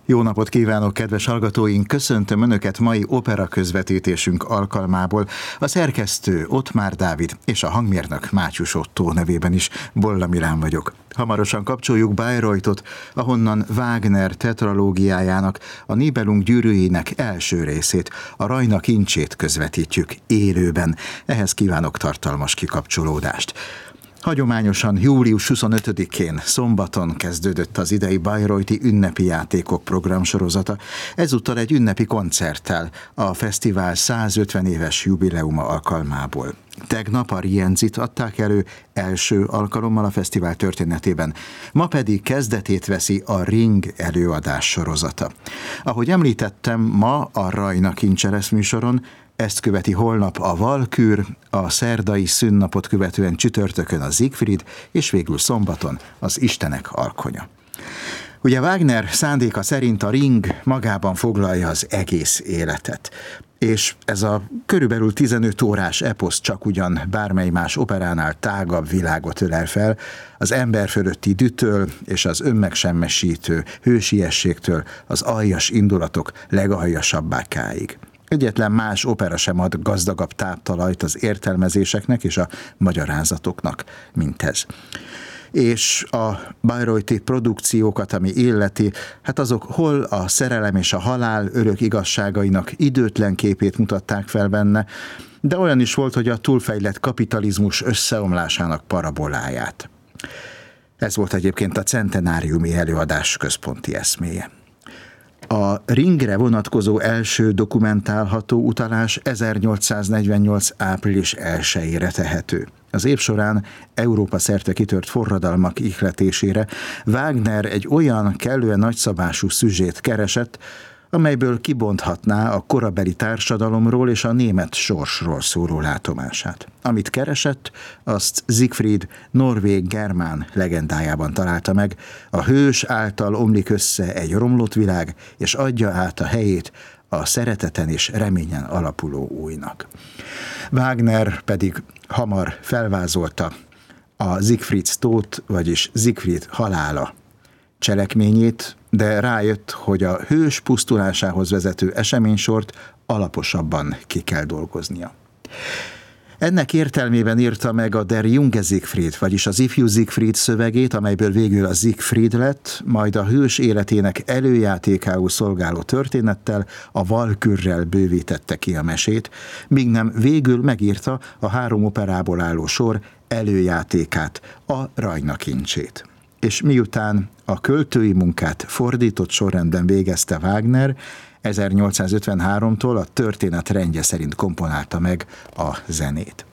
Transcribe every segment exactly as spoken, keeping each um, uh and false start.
Jó napot kívánok, kedves hallgatóink! Köszöntöm Önöket mai opera közvetítésünk alkalmából. A szerkesztő Ottmár Dávid és a hangmérnök Mátyus Ottó nevében is Bolla Milán vagyok. Hamarosan kapcsoljuk Bayreuthot, ahonnan Wagner tetralógiájának, a Nibelung gyűrűinek első részét, a Rajna kincsét közvetítjük élőben. Ehhez kívánok tartalmas kikapcsolódást. Hagyományosan július huszonötödikén szombaton kezdődött az idei Bayreuthi ünnepi játékok programsorozata, ezúttal egy ünnepi koncerttel a fesztivál százötven éves jubileuma alkalmából. Tegnap a Rienzit adták elő első alkalommal a fesztivál történetében, ma pedig kezdetét veszi a Ring előadás sorozata. Ahogy említettem, ma a Rajna kincse lesz műsoron, ezt követi holnap a Valkür, a szerdai szünnapot követően csütörtökön a Siegfried, és végül szombaton az Istenek alkonya. Ugye Wagner szándéka szerint a Ring magában foglalja az egész életet, és ez a körülbelül tizenöt órás eposz csak ugyan bármely más operánál tágabb világot ölel fel, az ember fölötti dühtől és az önmegsemmesítő hősiességtől az aljas indulatok legaljasabbákáig. Egyetlen más opera sem ad gazdagabb táptalajt az értelmezéseknek és a magyarázatoknak, mint ez. És a Bayreuthi produkciókat, ami illeti, hát azok hol a szerelem és a halál örök igazságainak időtlen képét mutatták fel benne, de olyan is volt, hogy a túlfejlett kapitalizmus összeomlásának paraboláját. Ez volt egyébként a centenáriumi előadás központi eszméje. A Ringre vonatkozó első dokumentálható utalás ezernyolcszáznegyvennyolc április elsejére tehető. Az év során Európa szerte kitört forradalmak ihletésére Wagner egy olyan kellően nagyszabású szüzsét keresett, amelyből kibonthatná a korabeli társadalomról és a német sorsról szóló látomását. Amit keresett, azt Siegfried norvég-germán legendájában találta meg. A hős által omlik össze egy romlott világ, és adja át a helyét a szereteten és reményen alapuló újnak. Wagner pedig hamar felvázolta a Siegfrieds Tod, vagyis Siegfried halála cselekményét, de rájött, hogy a hős pusztulásához vezető eseménysort alaposabban ki kell dolgoznia. Ennek értelmében írta meg a Der junge Siegfried, vagyis az ifjú Siegfried szövegét, amelyből végül a Siegfried lett, majd a hős életének előjátékául szolgáló történettel, a Valkürrel bővítette ki a mesét, míg nem végül megírta a három operából álló sor előjátékát, a Rajna kincsét. És miután a költői munkát fordított sorrendben végezte Wagner, ezernyolcszázötvenháromtól a történet rendje szerint komponálta meg a zenét.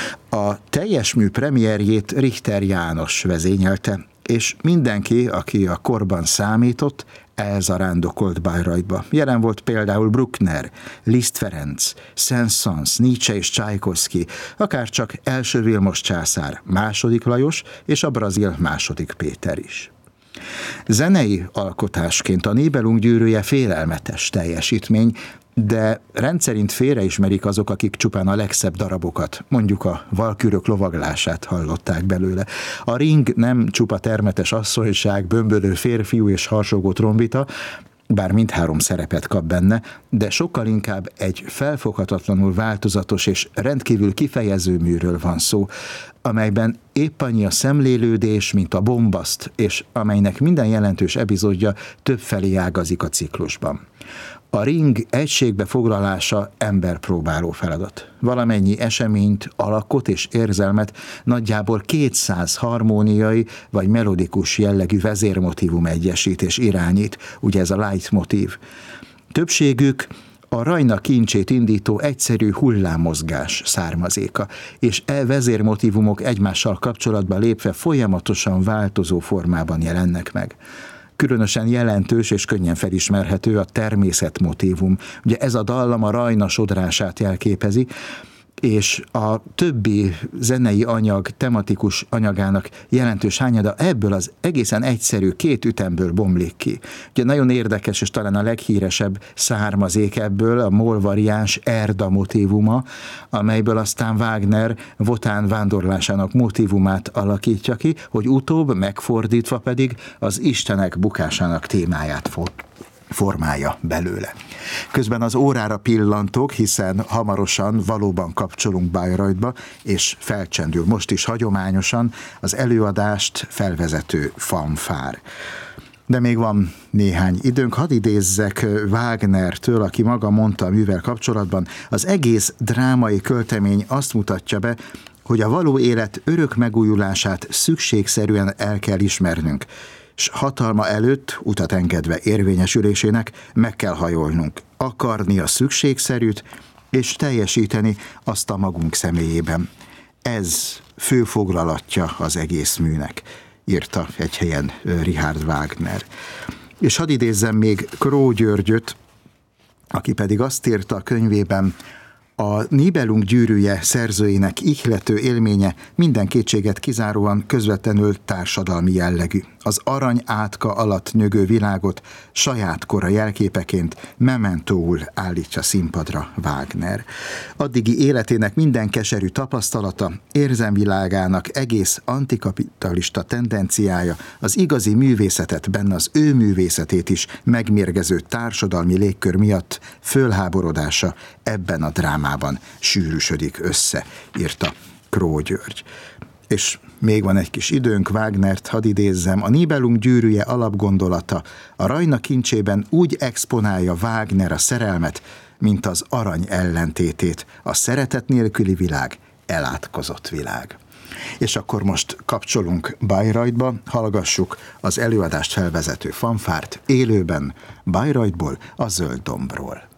A teljes mű premierjét Richter János vezényelte, és mindenki, aki a korban számított, elzarándokolt Bayreuthba. Jelen volt például Bruckner, Liszt Ferenc, Saint-Saëns, Nietzsche és Csajkovszky, akár csak első Vilmos császár, második Lajos és a brazil második Péter is. Zenei alkotásként a Nibelung gyűrűje félelmetes teljesítmény, de rendszerint félreismerik azok, akik csupán a legszebb darabokat, mondjuk a valkürök lovaglását hallották belőle. A Ring nem csupa termetes asszonyság, bömbölő férfiú és harsogó trombita, bár mindhárom szerepet kap benne, de sokkal inkább egy felfoghatatlanul változatos és rendkívül kifejező műről van szó, amelyben épp annyi a szemlélődés, mint a bombaszt, és amelynek minden jelentős epizódja többfelé ágazik a ciklusban. A Ring egységbe foglalása emberpróbáló feladat. Valamennyi eseményt, alakot és érzelmet nagyjából kétszáz harmóniai vagy melodikus jellegű vezérmotívum egyesít és irányít, ugye ez a leitmotív. Többségük a Rajna kincsét indító egyszerű hullámmozgás származéka, és e vezérmotívumok egymással kapcsolatba lépve folyamatosan változó formában jelennek meg. Különösen jelentős és könnyen felismerhető a természetmotívum. Ugye ez a dallam a Rajna sodrását jelképezi, és a többi zenei anyag, tematikus anyagának jelentős hányada ebből az egészen egyszerű két ütemből bomlik ki. Ugye nagyon érdekes, és talán a leghíresebb származék ebből a moll variáns Erda motívuma, amelyből aztán Wagner Wotan vándorlásának motívumát alakítja ki, hogy utóbb megfordítva pedig az Istenek bukásának témáját formája belőle. Közben az órára pillantok, hiszen hamarosan valóban kapcsolunk Bayreuthba, és felcsendül most is hagyományosan az előadást felvezető fanfár. De még van néhány időnk, hadd idézzek Wagnertől, aki maga mondta a művel kapcsolatban, az egész drámai költemény azt mutatja be, hogy a való élet örök megújulását szükségszerűen el kell ismernünk, s hatalma előtt, utat engedve érvényesülésének meg kell hajolnunk, akarni a szükségszerűt, és teljesíteni azt a magunk személyében. Ez fő foglalatja az egész műnek, írta egy helyen Richard Wagner. És hadd idézzem még Kró Györgyöt, aki pedig azt írta a könyvében, a Nibelung gyűrűje szerzőinek ihlető élménye minden kétséget kizáróan közvetlenül társadalmi jellegű. Az arany átka alatt nyögő világot saját kora jelképeként mementóul állítja színpadra Wagner. Addigi életének minden keserű tapasztalata, érzelmvilágának egész antikapitalista tendenciája, az igazi művészetet, benne az ő művészetét is megmérgező társadalmi légkör miatt fölháborodása ebben a drámában sűrűsödik össze, írta Kró György. És még van egy kis időnk, Wagnert hadd idézzem, a Nibelung gyűrűje alapgondolata a Rajna kincsében úgy exponálja Wagner a szerelmet, mint az arany ellentétét, a szeretet nélküli világ, elátkozott világ. És akkor most kapcsolunk Bayreuthba, hallgassuk az előadást felvezető fanfárt élőben Bayreuthból, a Zöld Dombról.